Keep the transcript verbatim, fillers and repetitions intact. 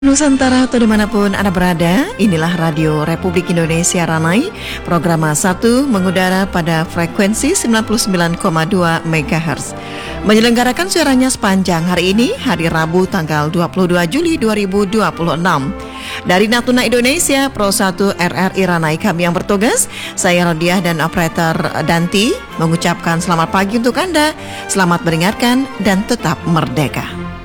Nusantara atau dimanapun Anda berada, inilah Radio Republik Indonesia Ranai, program satu mengudara pada frekuensi sembilan puluh sembilan koma dua megahertz. Menyelenggarakan siarannya sepanjang hari ini, hari Rabu tanggal dua puluh dua Juli dua ribu dua puluh enam. Dari Natuna Indonesia, Pro satu R R I Ranai kami yang bertugas, saya Rodiah dan operator Danti, mengucapkan selamat pagi untuk Anda, selamat mendengarkan dan tetap merdeka.